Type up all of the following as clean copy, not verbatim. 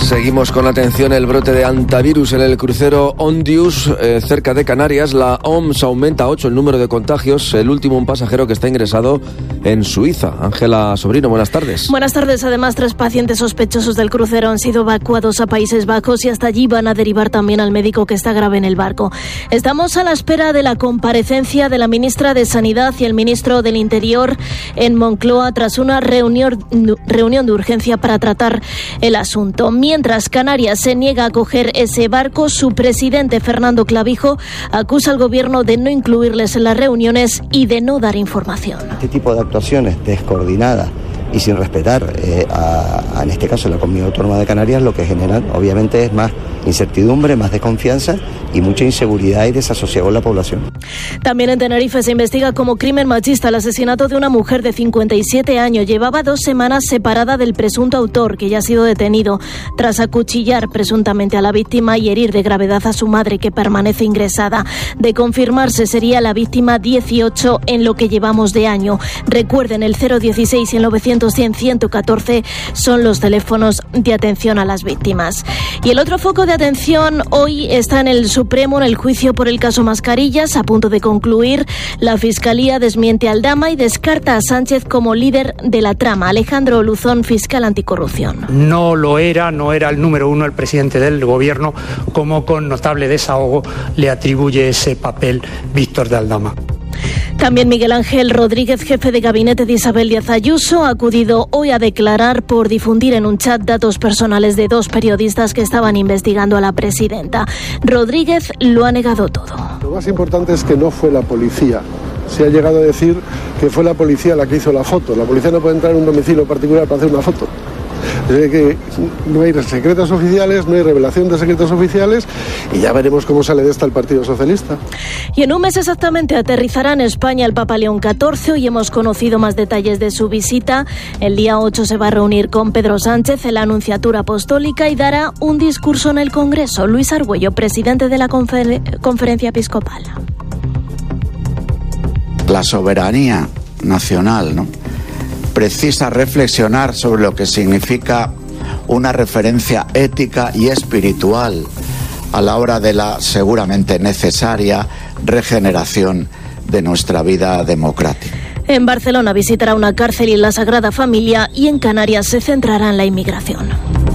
Seguimos con atención el brote de hantavirus en el crucero Ondius, cerca de Canarias. La OMS aumenta a 8 el número de contagios. El último, un pasajero que está ingresado en Suiza. Ángela Sobrino, buenas tardes. Buenas tardes. Además, 3 pacientes sospechosos del crucero han sido evacuados a Países Bajos y hasta allí van a derivar también al médico que está grave en el barco. Estamos a la espera de la comparecencia de la ministra de Sanidad y el ministro del Interior en Moncloa tras una reunión de urgencia para tratar el asunto. Mientras Canarias se niega a acoger ese barco, su presidente Fernando Clavijo acusa al gobierno de no incluirles en las reuniones y de no dar información. Este tipo de actuaciones descoordinadas y sin respetar en este caso la Comunidad Autónoma de Canarias, lo que generan obviamente es más incertidumbre, más desconfianza y mucha inseguridad y desasosiego en la población. También en Tenerife se investiga como crimen machista el asesinato de una mujer de 57 años. Llevaba 2 semanas separada del presunto autor, que ya ha sido detenido tras acuchillar presuntamente a la víctima y herir de gravedad a su madre, que permanece ingresada. De confirmarse, sería la víctima 18 en lo que llevamos de año. Recuerden, el 016 y el 900-100-114 son los teléfonos de atención a las víctimas. Y el otro foco de atención hoy está en el Supremo, en el juicio por el caso Mascarillas, a punto de concluir. La Fiscalía desmiente a Aldama y descarta a Sánchez como líder de la trama. Alejandro Luzón, fiscal anticorrupción. No era el número 1 el presidente del gobierno, como con notable desahogo le atribuye ese papel Víctor de Aldama. También Miguel Ángel Rodríguez, jefe de gabinete de Isabel Díaz Ayuso, ha acudido hoy a declarar por difundir en un chat datos personales de 2 periodistas que estaban investigando a la presidenta. Rodríguez lo ha negado todo. Lo más importante es que no fue la policía. Se ha llegado a decir que fue la policía la que hizo la foto. La policía no puede entrar en un domicilio particular para hacer una foto. Es que no hay secretos oficiales, no hay revelación de secretos oficiales y ya veremos cómo sale de esta el Partido Socialista. Y en un mes exactamente aterrizará en España el Papa León XIV. Hoy hemos conocido más detalles de su visita. El día 8 se va a reunir con Pedro Sánchez en la Anunciatura Apostólica y dará un discurso en el Congreso. Luis Argüello, presidente de la Conferencia Episcopal. La soberanía nacional, ¿no?, precisa reflexionar sobre lo que significa una referencia ética y espiritual a la hora de la seguramente necesaria regeneración de nuestra vida democrática. En Barcelona visitará una cárcel y la Sagrada Familia, y en Canarias se centrará en la inmigración.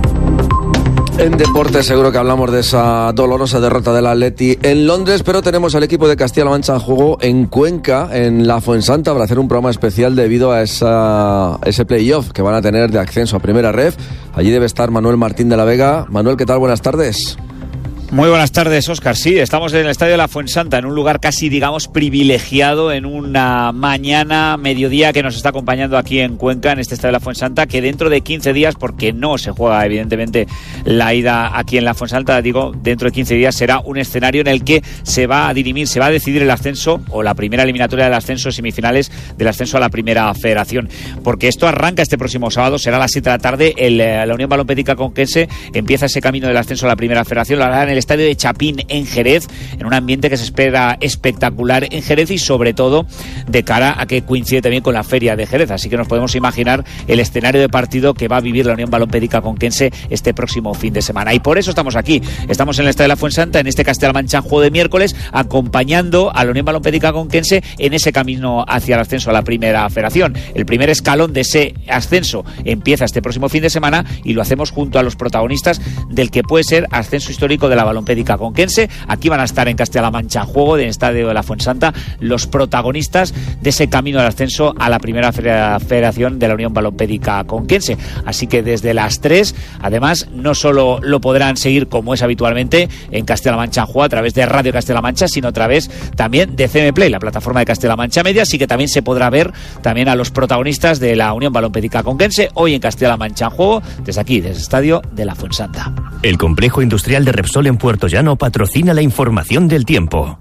En deporte seguro que hablamos de esa dolorosa derrota del Atleti en Londres, pero tenemos al equipo de Castilla-La Mancha en juego en Cuenca, en la Fuensanta, para hacer un programa especial debido a ese playoff que van a tener de ascenso a Primera Ref. Allí debe estar Manuel Martín de la Vega. Manuel, ¿qué tal? Buenas tardes. Muy buenas tardes, Óscar. Sí, estamos en el Estadio de la Fuensanta, en un lugar casi, digamos, privilegiado, en una mañana, mediodía, que nos está acompañando aquí en Cuenca, en este Estadio de la Fuensanta, que dentro de 15 días, porque no se juega evidentemente la ida aquí en la Fuensanta, digo, dentro de 15 días será un escenario en el que se va a dirimir, se va a decidir el ascenso, o la primera eliminatoria del ascenso, semifinales del ascenso a la Primera Federación. Porque esto arranca este próximo sábado, será a las 7 de la tarde, la Unión Balompédica Conquense empieza ese camino del ascenso a la Primera Federación, lo hará en el estadio de Chapín en Jerez, en un ambiente que se espera espectacular en Jerez y sobre todo de cara a que coincide también con la Feria de Jerez, así que nos podemos imaginar el escenario de partido que va a vivir la Unión Balompédica Conquense este próximo fin de semana, y por eso estamos aquí, estamos en el Estadio de la Fuensanta, en este Castilla-La Mancha en juego de miércoles, acompañando a la Unión Balompédica Conquense en ese camino hacia el ascenso a la Primera Federación. El primer escalón de ese ascenso empieza este próximo fin de semana y lo hacemos junto a los protagonistas del que puede ser ascenso histórico de la Balompédica Conquense. Aquí van a estar en Castilla-La Mancha en juego del Estadio de la Fuensanta los protagonistas de ese camino del ascenso a la Primera Federación de la Unión Balompédica Conquense. Así que desde las 3, además, no solo lo podrán seguir como es habitualmente en Castilla-La Mancha en juego a través de Radio Castilla-La Mancha, sino a través también de CM Play, la plataforma de Castilla-La Mancha Media, así que también se podrá ver también a los protagonistas de la Unión Balompédica Conquense hoy en Castilla-La Mancha en juego, desde aquí, desde el Estadio de la Fuensanta. El complejo industrial de Repsol en Puerto Llano patrocina la información del tiempo.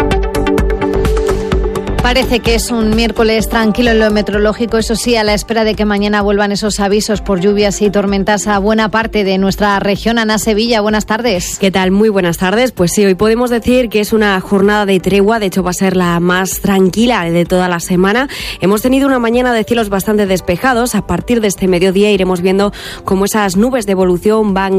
Parece que es un miércoles tranquilo en lo meteorológico, eso sí, a la espera de que mañana vuelvan esos avisos por lluvias y tormentas a buena parte de nuestra región. Ana Sevilla, buenas tardes. ¿Qué tal? Muy buenas tardes. Pues sí, hoy podemos decir que es una jornada de tregua, de hecho va a ser la más tranquila de toda la semana. Hemos tenido una mañana de cielos bastante despejados, a partir de este mediodía iremos viendo cómo esas nubes de evolución van